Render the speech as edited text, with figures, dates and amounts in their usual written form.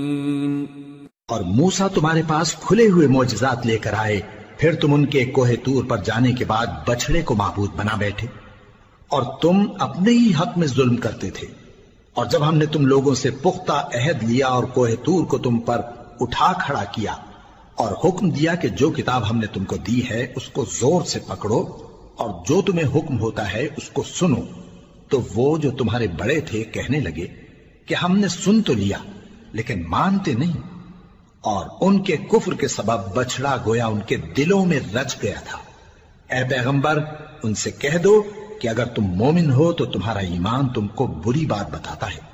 और मूसा तुम्हारे पास खुले हुए मोजज़ात लेकर आए, फिर तुम उनके कोहे तूर पर जाने के बाद बछड़े को माबूद बना बैठे और तुम अपने ही हक में जुल्म करते थे। और जब हमने तुम लोगों से पुख्ता अहद लिया और कोहे तूर को तुम पर उठा खड़ा किया और हुक्म दिया कि जो किताब हमने तुमको दी है उसको जोर से पकड़ो और जो तुम्हें हुक्म होता है उसको सुनो, तो वो जो तुम्हारे बड़े थे कहने लगे कि हमने सुन तो लिया लेकिन मानते नहीं, और उनके कुफ्र के सबब बछड़ा गोया उनके दिलों में रच गया था। ऐ पैगंबर, उनसे कह दो कि अगर तुम मोमिन हो तो तुम्हारा ईमान तुमको बुरी बात बताता है।